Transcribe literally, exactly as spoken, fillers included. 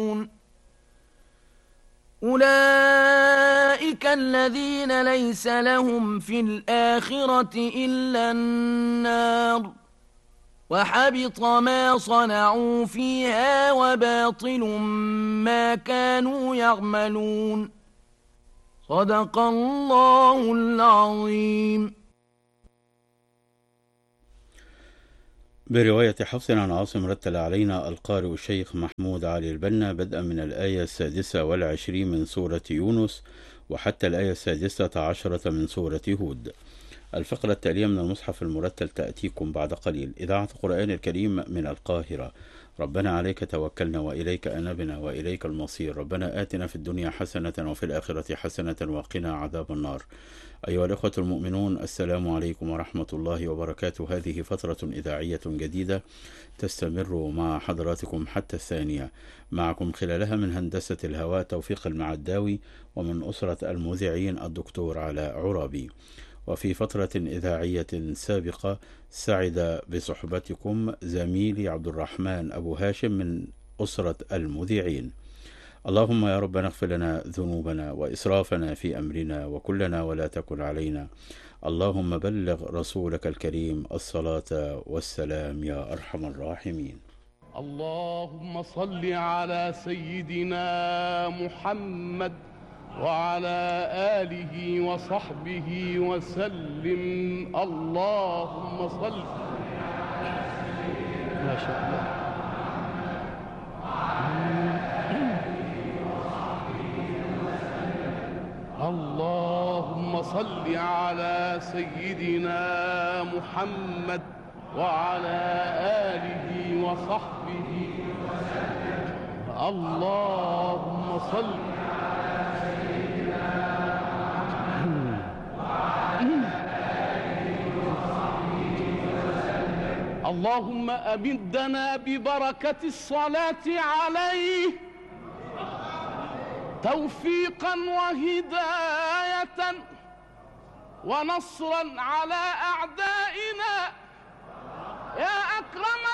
أولئك الذين ليس لهم في الآخرة إلا النار وحبط ما صنعوا فيها وباطل ما كانوا يعملون. صدق الله العظيم. برواية حفص عن عاصم رتل علينا القارئ الشيخ محمود علي البنا بدءا من الآية السادسة والعشرين من سورة يونس وحتى الآية السادسة عشرة من سورة هود. الفقرة التالية من المصحف المرتل تأتيكم بعد قليل. إذاعة القرآن الكريم من القاهرة. ربنا عليك توكلنا وإليك أنبنا وإليك المصير. ربنا آتنا في الدنيا حسنة وفي الآخرة حسنة وقنا عذاب النار. أيها الأخوة المؤمنون، السلام عليكم ورحمة الله وبركاته. هذه فترة إذاعية جديدة تستمر مع حضراتكم حتى الثانية. معكم خلالها من هندسة الهواء توفيق المعداوي، ومن أسرة المذيعين الدكتور علاء عرابي. وفي فترة إذاعية سابقة سعد بصحبتكم زميلي عبد الرحمن أبو هاشم من أسرة المذيعين. اللهم يا ربنا اغفر لنا ذنوبنا وإسرافنا في أمرنا وكلنا ولا تكن علينا. اللهم بلغ رسولك الكريم الصلاة والسلام يا أرحم الراحمين. اللهم صل على سيدنا محمد وعلى آله وصحبه وسلم. اللهم صل ما شاء الله. اللهم صل على سيدنا محمد وعلى آله وصحبه وسلم. اللهم صل اللهم أمدنا ببركة الصلاة عليه توفيقا وهداية ونصرا على أعدائنا يا أكرم